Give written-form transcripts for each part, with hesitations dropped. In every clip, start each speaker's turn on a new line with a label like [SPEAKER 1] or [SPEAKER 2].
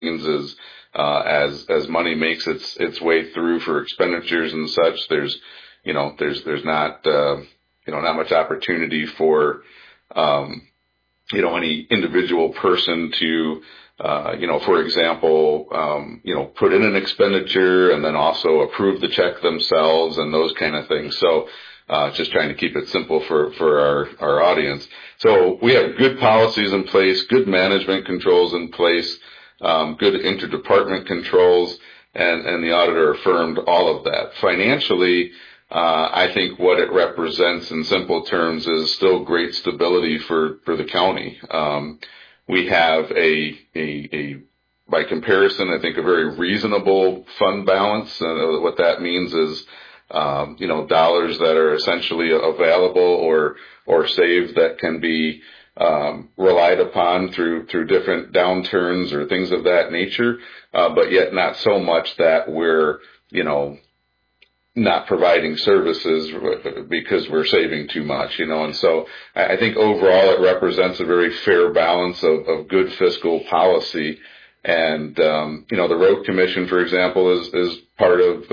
[SPEAKER 1] is as money makes its way through for expenditures and such, there's not not much opportunity for any individual person to for example, put in an expenditure and then also approve the check themselves and those kind of things. So just trying to keep it simple for our audience. So we have good policies in place, good management controls in place, good interdepartment controls, and the auditor affirmed all of that. Financially, I think what it represents in simple terms is still great stability for the county. We have by comparison, I think a very reasonable fund balance. What that means is, dollars that are essentially available or saved that can be relied upon through different downturns or things of that nature, but yet not so much that we're, not providing services because we're saving too much, and so I think overall it represents a very fair balance of good fiscal policy. And, the road commission, for example, is part of,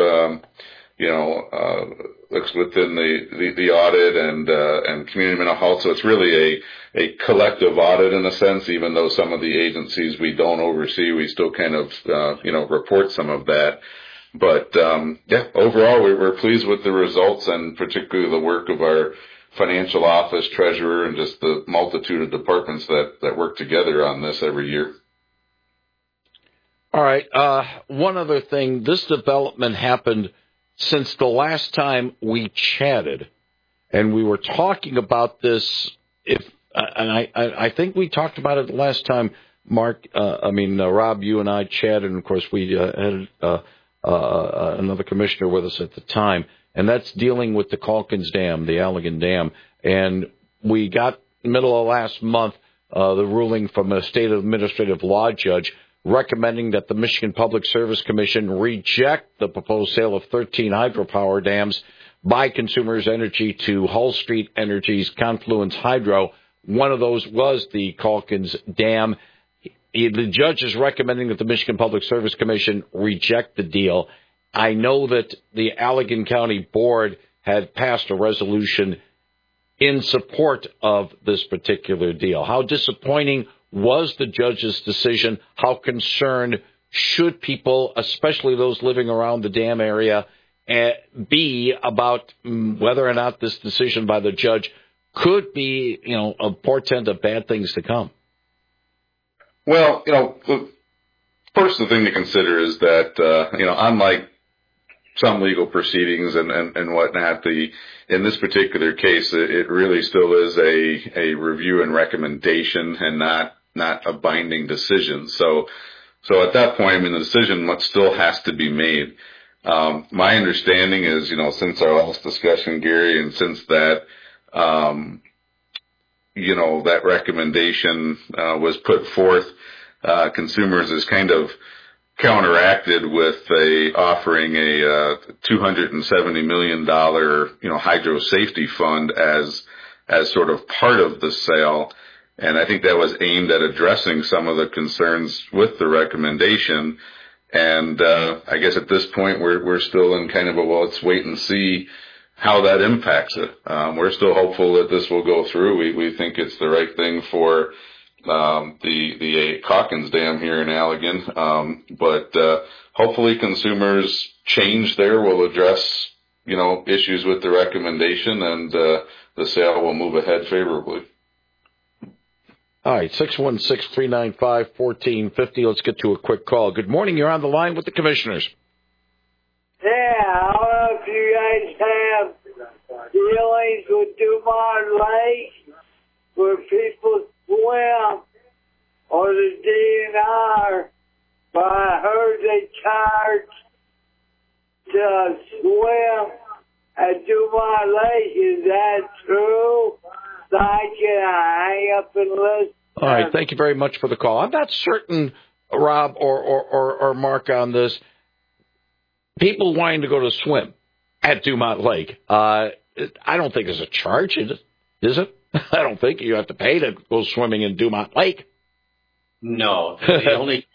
[SPEAKER 1] looks within the audit and community mental health. So it's really a collective audit in a sense, even though some of the agencies we don't oversee, we still kind of, report some of that. But, overall, we're pleased with the results and particularly the work of our financial office, treasurer, and just the multitude of departments that work together on this every year.
[SPEAKER 2] All right. One other thing, this development happened since the last time we chatted, and we were talking about this. I think we talked about it the last time, Mark. Rob, you and I chatted, and of course we had another commissioner with us at the time, and that's dealing with the Calkins Dam, the Allegan Dam. And we got middle of last month the ruling from a state administrative law judge recommending that the Michigan Public Service Commission reject the proposed sale of 13 hydropower dams by Consumers Energy to Hull Street Energy's Confluence Hydro. One of those was the Calkins Dam. The judge is recommending that the Michigan Public Service Commission reject the deal. I know that the Allegan County Board had passed a resolution in support of this particular deal. How disappointing was the judge's decision? How concerned should people, especially those living around the dam area, be about whether or not this decision by the judge could be, a portent of bad things to come?
[SPEAKER 1] Well, first the thing to consider is that, unlike some legal proceedings and whatnot, in this particular case, it really still is a review and recommendation and not a binding decision. So at that point, the decision still has to be made. My understanding is, since our last discussion, Gary, and since that, that recommendation was put forth, Consumers has kind of counteracted with offering a $270 million, hydro safety fund as sort of part of the sale. And I think that was aimed at addressing some of the concerns with the recommendation. And I guess at this point we're still in kind of let's wait and see how that impacts it. We're still hopeful that this will go through. We think it's the right thing for the Calkins Dam here in Allegan. But hopefully Consumers change there will address, issues with the recommendation, and the sale will move ahead favorably.
[SPEAKER 2] All right, 616-395-1450. Let's get to a quick call. Good morning. You're on the line with the commissioners.
[SPEAKER 3] Yeah, I don't know if you guys have dealings with Dumont Lake where people swim, or the DNR, but I heard they charge to swim at Dumont Lake. Is that true? So I can hang up and listen.
[SPEAKER 2] All right, thank you very much for the call. I'm not certain, Rob or Mark, on this. People wanting to go to swim at Dumont Lake, I don't think there's a charge, is it? I don't think you have to pay to go swimming in Dumont Lake.
[SPEAKER 4] No, the only